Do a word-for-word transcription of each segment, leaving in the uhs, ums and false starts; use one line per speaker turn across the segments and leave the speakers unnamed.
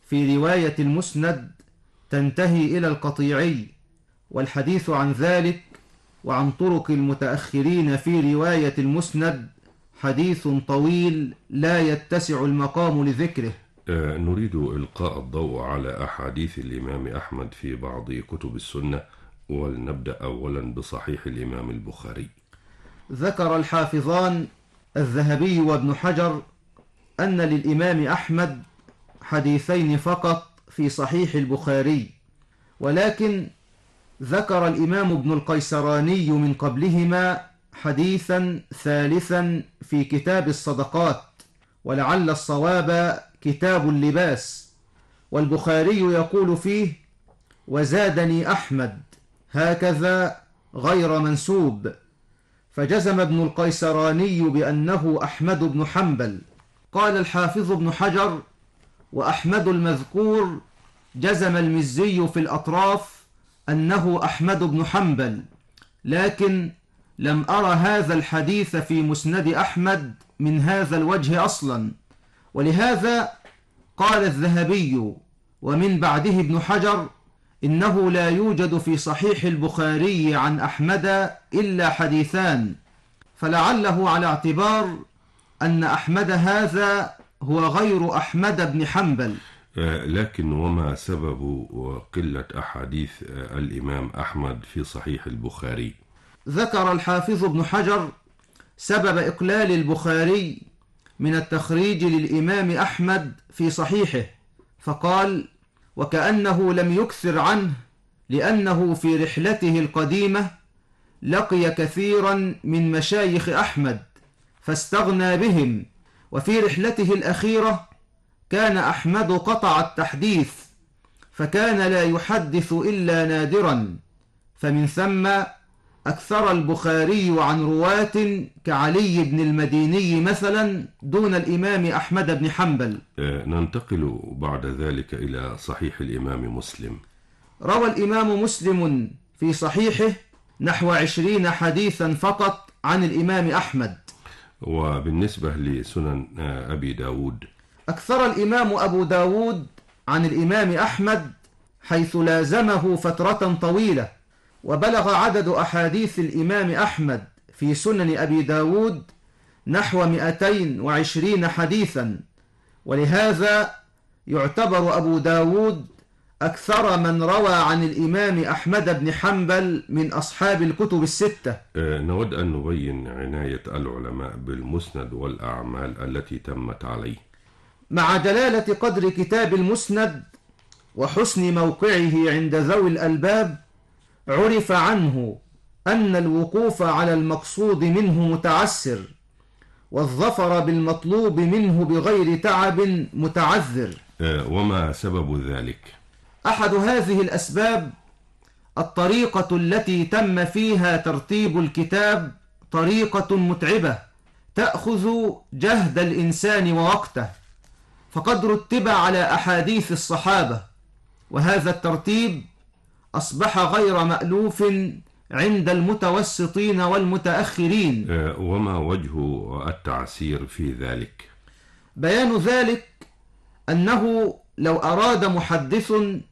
في رواية المسند تنتهي إلى القطيعي، والحديث عن ذلك وعن طرق المتأخرين في رواية المسند حديث طويل لا يتسع المقام لذكره.
آه نريد إلقاء الضوء على أحاديث الإمام أحمد في بعض كتب السنة، ولنبدأ أولا بصحيح الإمام البخاري.
ذكر الحافظان الذهبي وابن حجر أن للإمام أحمد حديثين فقط في صحيح البخاري، ولكن ذكر الإمام ابن القيسراني من قبلهما حديثا ثالثا في كتاب الصدقات، ولعل الصواب كتاب اللباس، والبخاري يقول فيه: وزادني أحمد هكذا غير منسوب، فجزم ابن القيسراني بأنه أحمد بن حنبل. قال الحافظ ابن حجر: وأحمد المذكور جزم المزي في الأطراف أنه أحمد بن حنبل، لكن لم أرى هذا الحديث في مسند أحمد من هذا الوجه أصلا، ولهذا قال الذهبي ومن بعده ابن حجر: إنه لا يوجد في صحيح البخاري عن أحمد إلا حديثان، فلعله على اعتبار أن أحمد هذا هو غير أحمد بن حنبل.
لكن وما سبب قلة أحاديث الإمام أحمد في صحيح البخاري؟
ذكر الحافظ ابن حجر سبب إقلال البخاري من التخريج للإمام أحمد في صحيحه، فقال: وكأنه لم يكثر عنه لأنه في رحلته القديمة لقي كثيرا من مشايخ أحمد فاستغنى بهم، وفي رحلته الأخيرة كان أحمد قطع التحديث فكان لا يحدث إلا نادرا، فمن ثم أكثر البخاري عن رواة كعلي بن المديني مثلا دون الإمام أحمد بن حنبل.
ننتقل بعد ذلك إلى صحيح الإمام مسلم.
روى الإمام مسلم في صحيحه نحو عشرين حديثا فقط عن الإمام أحمد.
وبالنسبة لسنن أبي داود،
أكثر الإمام أبو داود عن الإمام أحمد حيث لازمه فترة طويلة، وبلغ عدد أحاديث الإمام أحمد في سنن أبي داود نحو مئتين وعشرين حديثا، ولهذا يعتبر أبو داود أكثر من روى عن الإمام أحمد بن حنبل من أصحاب الكتب الستة.
نود أن نبين عناية العلماء بالمسند والأعمال التي تمت عليه.
مع جلالة قدر كتاب المسند وحسن موقعه عند ذوي الألباب، عرف عنه أن الوقوف على المقصود منه متعسر، والظفر بالمطلوب منه بغير تعب متعذر.
وما سبب ذلك؟
أحد هذه الأسباب الطريقة التي تم فيها ترتيب الكتاب، طريقة متعبة تأخذ جهد الإنسان ووقته، فقد رتب على أحاديث الصحابة، وهذا الترتيب أصبح غير مألوف عند المتوسطين والمتأخرين.
وما وجه التعسير في ذلك؟
بيان ذلك أنه لو أراد محدث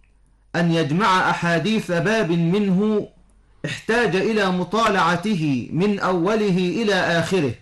أن يجمع أحاديث باب منه احتاج إلى مطالعته من أوله إلى آخره،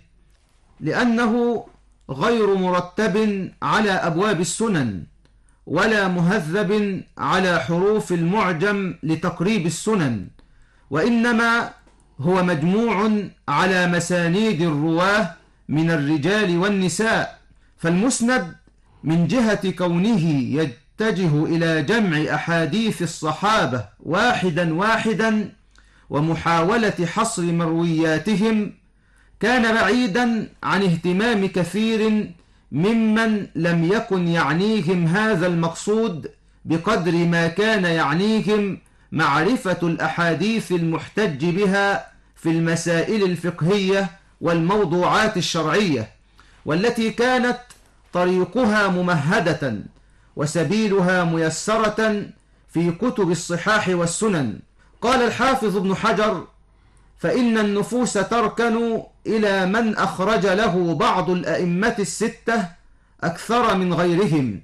لأنه غير مرتب على أبواب السنن ولا مهذب على حروف المعجم لتقريب السنن، وإنما هو مجموع على مسانيد الرواه من الرجال والنساء. فالمسند من جهة كونه يتجه إلى جمع أحاديث الصحابة واحدا واحدا ومحاولة حصر مروياتهم كان بعيدا عن اهتمام كثير ممن لم يكن يعنيهم هذا المقصود بقدر ما كان يعنيهم معرفة الأحاديث المحتج بها في المسائل الفقهية والموضوعات الشرعية، والتي كانت طريقها ممهدة وسبيلها ميسرة في كتب الصحاح والسنن. قال الحافظ ابن حجر: فإن النفوس تركن إلى من أخرج له بعض الأئمة الستة أكثر من غيرهم،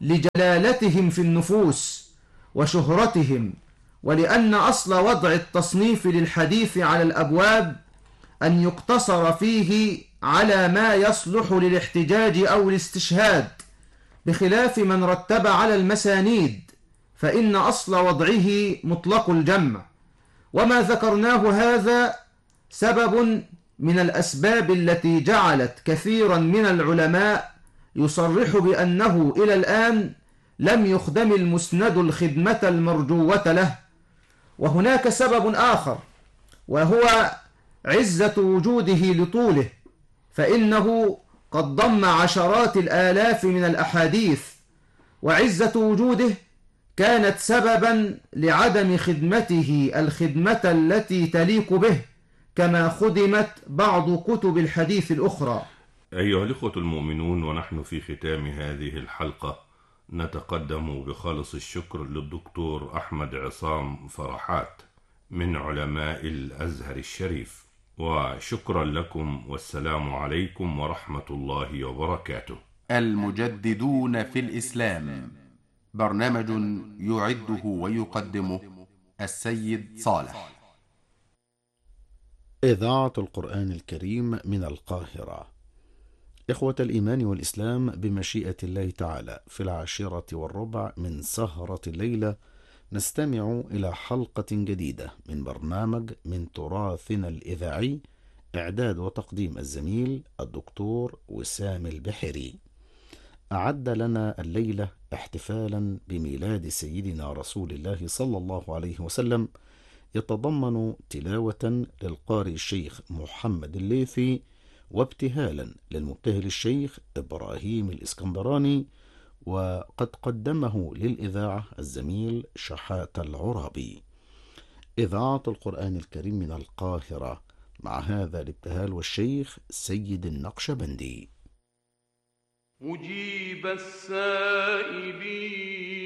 لجلالتهم في النفوس وشهرتهم، ولأن أصل وضع التصنيف للحديث على الأبواب أن يقتصر فيه على ما يصلح للاحتجاج أو الاستشهاد، بخلاف من رتب على المسانيد، فإن أصل وضعه مطلق الجمع. وما ذكرناه هذا سبب من الأسباب التي جعلت كثيرا من العلماء يصرح بأنه إلى الآن لم يخدم المسند الخدمة المرجوة له. وهناك سبب آخر، وهو عزة وجوده لطوله، فإنه قد ضم عشرات الآلاف من الأحاديث، وعزة وجوده كانت سببا لعدم خدمته الخدمة التي تليق به، كما خدمت بعض كتب الحديث الأخرى.
أيها الإخوة المؤمنون، ونحن في ختام هذه الحلقة نتقدم بخالص الشكر للدكتور أحمد عصام فرحات من علماء الأزهر الشريف، وشكرا لكم، والسلام عليكم ورحمة الله وبركاته.
المجددون في الإسلام، برنامج يعده ويقدمه السيد صالح.
إذاعة القرآن الكريم من القاهرة. إخوة الإيمان والإسلام، بمشيئة الله تعالى في العاشرة والربع من سهرة الليلة نستمع إلى حلقة جديدة من برنامج من تراثنا الإذاعي، إعداد وتقديم الزميل الدكتور وسام البحري. أعد لنا الليلة احتفالا بميلاد سيدنا رسول الله صلى الله عليه وسلم، يتضمن تلاوة للقارئ الشيخ محمد الليثي، وابتهالا للمبتهل الشيخ إبراهيم الإسكندراني، وقد قدمه للإذاعة الزميل شحات العرابي. إذاعة القرآن الكريم من القاهرة، مع هذا الابتهال والشيخ سيد النقشبندي.
مجيب السائلين